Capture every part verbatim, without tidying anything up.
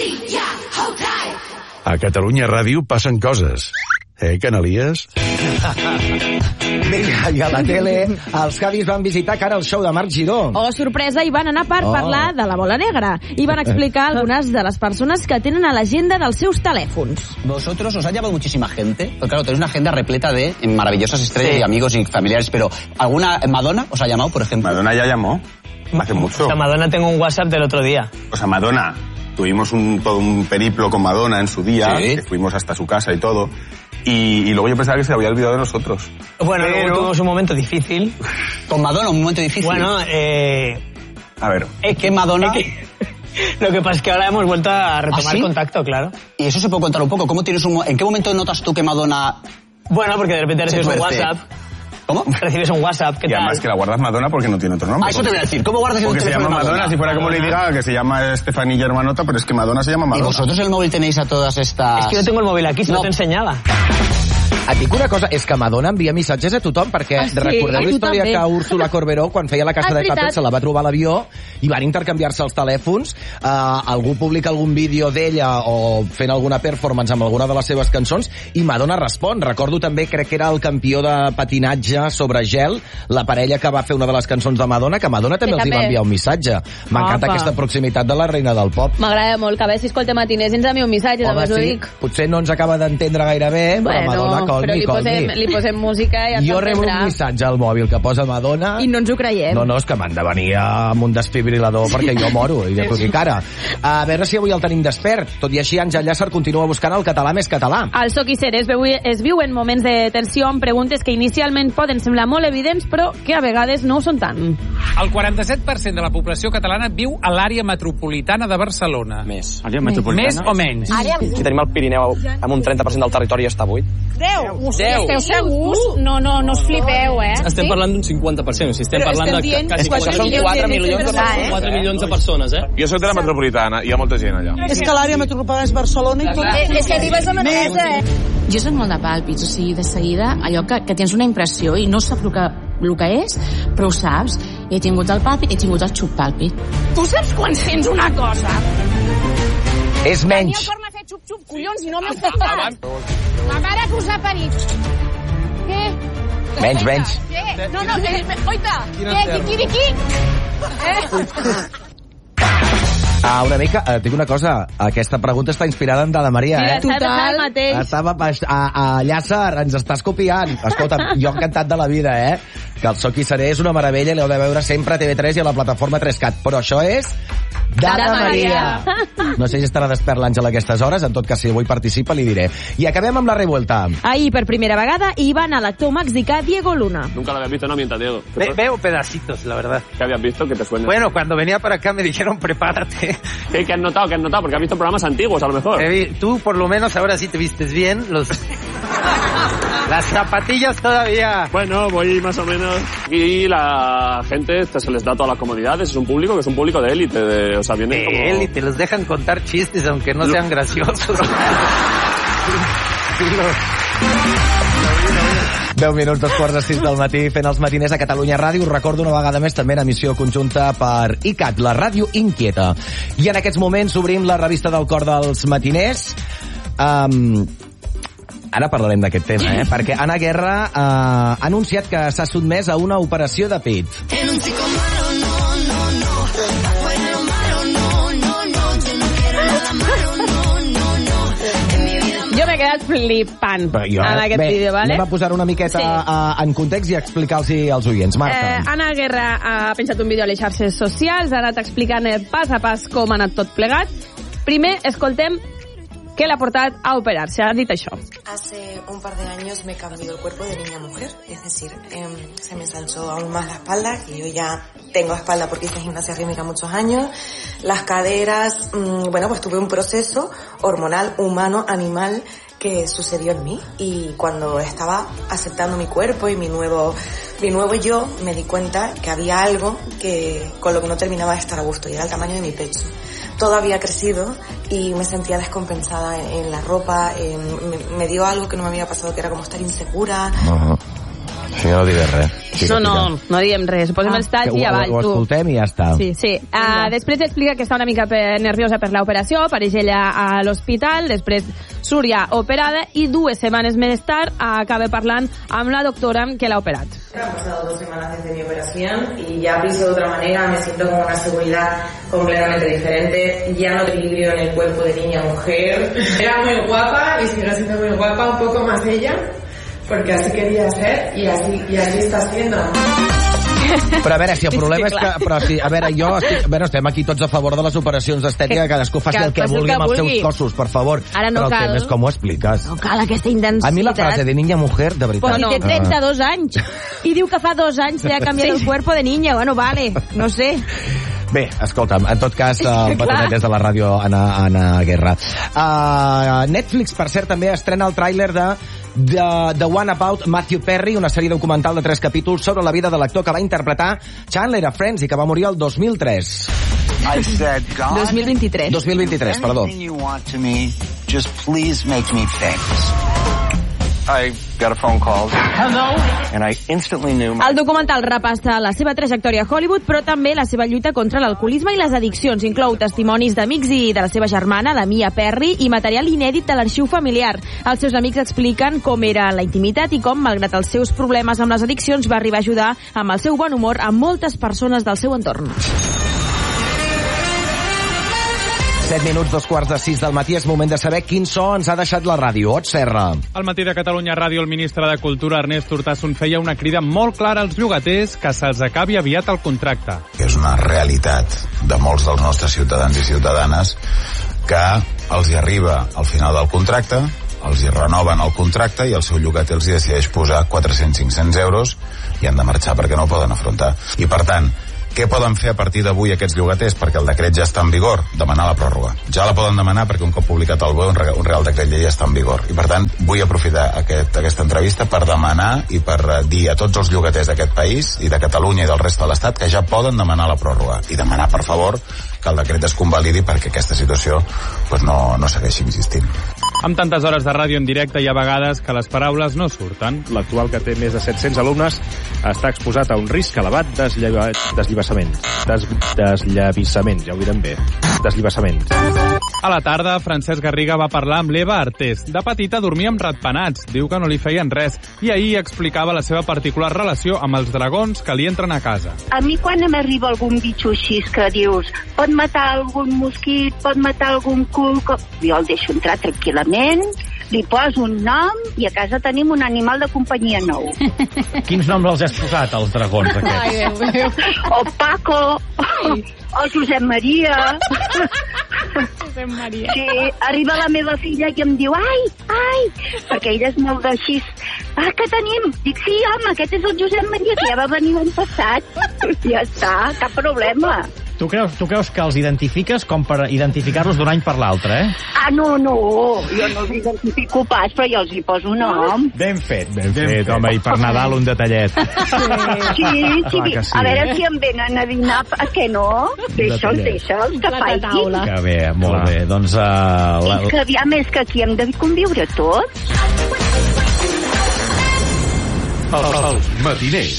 A Catalunya Ràdio passen coses. Eh, Canalies? Vinga, i a la tele els Javis van visitar cara al show de Marc Giró. Oh, sorpresa, i van anar per Oh. parlar de la bola negra. I van explicar algunes de les persones que tenen a l'agenda dels seus telèfons. ¿Vosotros os ha llamado muchísima gente? Porque claro, tenéis una agenda repleta de maravillosas estrellas sí. y amigos y familiares, pero ¿alguna Madonna os ha llamado, por ejemplo? Madonna ya llamó, hace mucho. O sea, Madonna tengo un WhatsApp del otro día. O sea, Madonna, tuvimos un, todo un periplo con Madonna en su día, ¿Sí? que fuimos hasta su casa y todo. Y, y luego yo pensaba que se había olvidado de nosotros. Bueno, pero... luego tuvimos un momento difícil. ¿Con Madonna un momento difícil? Bueno, eh... A ver. Es que Madonna... Es que... Lo que pasa es que ahora hemos vuelto a retomar ¿Ah, sí? contacto, claro. Y eso se puede contar un poco. ¿Cómo tienes un... ¿En qué momento notas tú que Madonna... Bueno, porque de repente recibes un tuerce? WhatsApp. ¿Cómo? Recibes un WhatsApp, ¿qué Y tal? además que la guardas Madonna porque no tiene otro nombre. Ah, eso te voy a decir. ¿Cómo guardas el Porque se teléfono llama de Madonna, si fuera como Lady Gaga, que se llama Estefanía Germanota, pero es que Madonna se llama ¿Y Madonna. vosotros el móvil tenéis a todas estas...? Es que yo tengo el móvil aquí, si no, no te enseñaba. Et dic una cosa, és que Madonna envia missatges a tothom, perquè Ah, sí? recordeu A la tu història també. que Úrsula Corberó, quan feia la Casa Ah, de Papel, veritat. se la va trobar a l'avió i van intercanviar-se els telèfons. Uh, algú publica algun vídeo d'ella o fent alguna performance amb alguna de les seves cançons i Madonna respon. Recordo també, crec que era el campió de patinatge sobre gel, la parella que va fer una de les cançons de Madonna, que Madonna també Que els hi va també. enviar un missatge. M'encanta Opa. aquesta proximitat de la reina del pop. M'agrada molt que a veure si escolta matiners i ens envia un missatge, Home, també us ho sí, dic. potser no ens acaba d'entendre gaire bé, però Madonna, call però me, li call posem, me. li posem música i ens Jo rebo un entendrà. missatge al mòbil que posa Madonna... I no ens ho creiem. No, no, és que m'han de venir amb un desfibrilador perquè jo moro, i de tot i cara. A veure si avui el tenim despert. Tot i així, Àngel Llàcer continua buscant el català més català. Al Soc i Ser es, veu, es viuen moments de tensió amb preguntes que inicialment poden semblar molt evidents, però que a vegades no ho són tant. El quaranta-set per cent de la població catalana viu a l'àrea metropolitana de Barcelona. Més. Àrea metropolitana? Més o menys? Aquí tenim el Pirineu amb un trenta per cent del territori està buit. Deu. Deu. Esteu segurs? No, no, no us flipeu, eh? Estem parlant d'un cinquanta per cent. O sigui, estem Però parlant estem de dient quasi quatre són milions quatre de milions de persones, persones. eh? quatre milions de persones, eh? Jo soc de la metropolitana, hi ha molta gent allà. És que l'àrea metropolitana és Barcelona i tot... Eh, és que arribes a Manresa, eh? Jo soc molt de pàlpits, o sigui, de seguida, allò que, que tens una impressió i no saps el que, el que és, però ho saps. He tingut el pàlpit, he tingut el xup-pàlpit. Tu saps quan sents una cosa? És Tenia menys. el cor m'ha fet xup-xup, collons, i no m'ha fet cas. La mare que us ha parit. Què? Menys, menys. Què? No, no, eh, oita. Què, quiquiriqui? Eh? Ah, una mica, eh, dic una cosa, aquesta pregunta està inspirada en Dada Maria, eh? Total. Mateix. Estava a, a, a Llàcer, ens estàs copiant. Escolta, jo encantat de la vida, eh? Que el Soc i Seré és una meravella i l'heu de veure sempre a T V tres i a la plataforma tres cat. Però això és Dada, Dada Maria. Maria. No sé si estarà despert l'Àngel a aquestes hores, en tot cas, si avui participa, li diré. I acabem amb la revuelta. Ahir, per primera vegada, hi va anar l'actor mexicà Diego Luna. Nunca lo había visto, no mienta, Diego. Ve, veo pedacitos, la verdad. ¿Qué habías visto? ¿Qué te suena? Bueno, cuando venía para acá me dijeron prepárate. ¿Qué, qué has notado? ¿Qué has notado? Porque has visto programas antiguos, a lo mejor. Eh, vi- Tú por lo menos ahora sí te vistes bien. Los... Las zapatillas todavía. Bueno, voy más o menos. Y la gente este, se les da todas las comodidades. Es un público que es un público de élite. De, o sea, vienen como... De él y te los dejan contar chistes aunque no sean graciosos. deu minuts, dos quarts de sis del matí, fent els matiners a Catalunya Ràdio. Us recordo una vegada més també en emissió conjunta per I C A T, la ràdio inquieta. I en aquests moments obrim la revista del cor dels matiners. Um, ara parlarem d'aquest tema, eh? Perquè Ana Guerra uh, ha anunciat que s'ha sotmès a una operació de pit. En un chico malo, no, no, no. Afuera lo malo, no, no, no. Yo no quiero nada malo, no, no, no. En mi vida... Jo m'he quedat flipant Però jo, en aquest bé, vídeo, vale? anem a posar una miqueta Sí. uh, en context i explicar-los als oients. Marta. Eh, Ana Guerra ha penjat un vídeo a les xarxes socials, ha anat explicant el pas a pas com ha anat tot plegat. Primer, escoltem què l'ha portat a operar-se. Ha dit això. Hace un par de años me cambió el cuerpo de niña a mujer, es decir, eh, se me ensanchó aún más la espalda, que yo ya tengo espalda porque hice gimnasia rítmica muchos años, las caderas, mmm, bueno, pues tuve un proceso hormonal humano, animal, que sucedió en mí, y cuando estaba aceptando mi cuerpo y mi nuevo mi nuevo yo, me di cuenta que había algo que con lo que no terminaba de estar a gusto, y era el tamaño de mi pecho. Todo había crecido y me sentía descompensada en, en la ropa, en, me, me dio algo que no me había pasado, que era como estar insegura. Uh-huh. Sí, no diré res. Sí, no, no, no diem res. Posem ah, els talls i avall, ho, ho tu. Ho escoltem i ja està. Sí, sí. Uh, després explica que està una mica per, nerviosa per l'operació, apareix ella a l'hospital, després surt ja operada i dues setmanes més tard acaba parlant amb la doctora que l'ha operat. Han pasado dos semanas desde mi operación y ya visto de otra manera, me siento con una seguridad completamente diferente, ya no equilibrio en el cuerpo de niña a mujer. Era muy guapa y sigue siendo muy guapa, un poco más ella, porque así quería ser y así, y así está siendo. Però a veure, si el problema és que... Però si, a veure, jo estic... A veure, estem aquí tots a favor de les operacions d'estètica, que cadascú faci el que vulgui amb els seus cossos, per favor. Ara no però el cal. tema és com ho expliques. No cal aquesta intensitat. A mi la frase de niña mujer, de veritat... Però si té trenta-dos anys i diu que fa dos anys li ha canviat sí. el cuerpo de niña, bueno, vale, no sé. Bé, escolta'm, en tot cas, el batonet és de la ràdio Anna, Anna Guerra. Uh, Netflix, per cert, també estrena el tràiler de The, The One About Matthew Perry, una sèrie documental de tres capítols sobre la vida de l'actor que va interpretar Chandler a Friends i que va morir el dos mil tres. I said, God, dos mil vint-i-tres. dos mil vint-i-tres, perdó. Anything you want to me, just please make me famous. I got a phone call. Hello. And I instantly knew my... El documental repassa la seva trajectòria a Hollywood, però també la seva lluita contra l'alcoholisme i les addiccions. Inclou testimonis d'amics i de la seva germana, la Mia Perry, i material inèdit de l'arxiu familiar. Els seus amics expliquen com era la intimitat i com, malgrat els seus problemes amb les addiccions, va arribar a ajudar amb el seu bon humor a moltes persones del seu entorn. set minuts, dos quarts de sis del matí, és moment de saber quin so ens ha deixat la ràdio. Ot Serra. Al matí de Catalunya Ràdio, el ministre de Cultura, Ernest Urtasun, feia una crida molt clara als llogaters que se'ls acabi aviat el contracte. És una realitat de molts dels nostres ciutadans i ciutadanes que els hi arriba al final del contracte, els hi renoven el contracte i el seu llogater els hi decideix posar quatre-cents a cinc-cents euros i han de marxar perquè no ho poden afrontar. I per tant, què poden fer a partir d'avui aquests llogaters? Perquè el decret ja està en vigor, demanar la pròrroga. Ja la poden demanar perquè un cop publicat al B O E un, re un real decret llei ja està en vigor. I per tant, vull aprofitar aquest, aquesta entrevista per demanar i per dir a tots els llogaters d'aquest país i de Catalunya i del reste de l'Estat que ja poden demanar la pròrroga. I demanar, per favor, que el decret es convalidi perquè aquesta situació pues, no, no segueixi insistint. Amb tantes hores de ràdio en directe hi ha vegades que les paraules no surten. L'actual, que té més de set-cents alumnes, està exposat a un risc elevat d'esllibassament. Des, desllavissament, ja ho direm bé. Desllibassament. A la tarda, Francesc Garriga va parlar amb l'Eva Artés. De petita dormia amb ratpenats, diu que no li feien res, i ahir explicava la seva particular relació amb els dragons que li entren a casa. A mi quan m'arriba algun bitxo així que dius pot matar algun mosquit, pot matar algun cul, jo el deixo entrar tranquil·lament, li poso un nom i a casa tenim un animal de companyia nou. Quins noms els has posat, als dragons aquests? Ai, Déu meu. O Paco, Ai. o Josep Maria. Josep Maria. Sí, arriba la meva filla i em diu ai, ai, perquè ella és molt d'així. Ah, que tenim? Dic, sí, home, aquest és el Josep Maria, que ja va venir l'any passat. Ja està, cap problema. Tu creus, tu creus que els identifiques com per identificar-los d'un any per l'altre, eh? Ah, no, no, jo no els identifico pas, però jo els hi poso nom. Ben fet, ben, ben fet, fet, home, i per Nadal un detallet. Sí, sí, sí, sí. A veure si em venen a dinar, a què no? Deixa'ls, deixa'ls, que faiguin. Que bé, molt Clar. bé, doncs... Uh, la... I que aviam, és que aquí hem de conviure tots. Els matiners.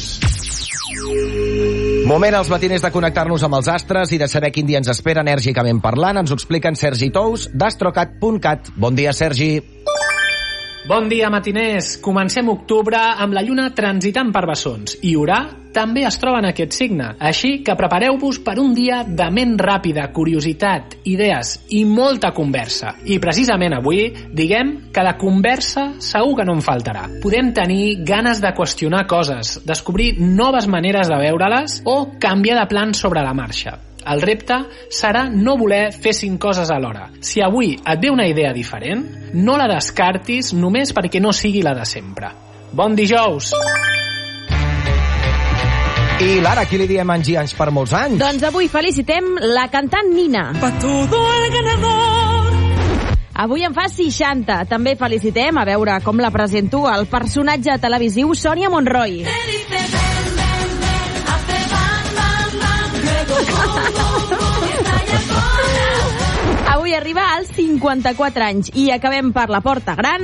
Moment als matiners de connectar-nos amb els astres i de saber quin dia ens espera enèrgicament parlant. Ens ho expliquen Sergi Tous, d'astrocat punt cat. Bon dia, Sergi. Bon dia, matiners. Comencem octubre amb la lluna transitant per bessons i Urà també es troba en aquest signe. Així que prepareu-vos per un dia de ment ràpida, curiositat, idees i molta conversa. I precisament avui diguem que de conversa segur que no en faltarà. Podem tenir ganes de qüestionar coses, descobrir noves maneres de veure-les o canviar de plans sobre la marxa. El repte serà no voler fer cinc coses alhora. Si avui et ve una idea diferent, no la descartis només perquè no sigui la de sempre. Bon dijous! I Lara, qui li diem anys i anys per molts anys? Doncs avui felicitem la cantant Nina. Pa todo el ganador. Avui en fa seixanta. També felicitem, a veure com la presento, el personatge televisiu Sònia Monroy. Avui avui arriba als cinquanta-quatre anys. I acabem per la porta gran.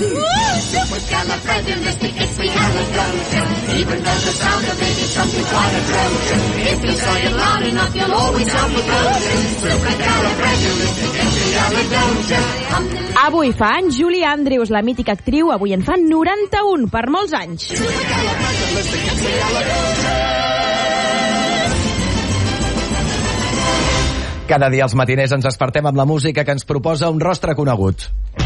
Avui fa anys Julie Andrews, la mítica actriu, avui en fa noranta-un, per molts anys. Cada dia als matiners ens despertem amb la música que ens proposa un rostre conegut.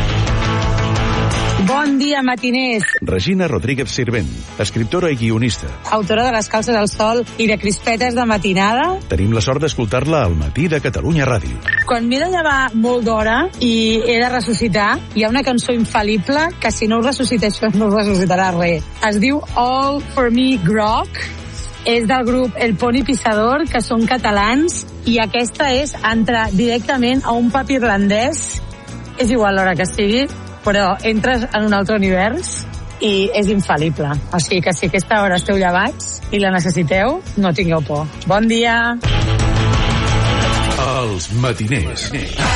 Bon dia, matiners. Regina Rodríguez Sirvent, escriptora i guionista. Autora de Les calces al sol i de Crispetes de matinada. Tenim la sort d'escoltar-la al matí de Catalunya Ràdio. Quan m'he de llevar molt d'hora i he de ressuscitar, hi ha una cançó infal·lible que si no us ressuscita això no us ressuscitarà res. Es diu All For Me Groc. És del grup El Poni Pisador, que són catalans, i aquesta és entrar directament a un pub irlandès. És igual l'hora que sigui, però entres en un altre univers i és infal·lible. O sigui que si a aquesta hora esteu llevats i la necessiteu, no tingueu por. Bon dia! Els matiners.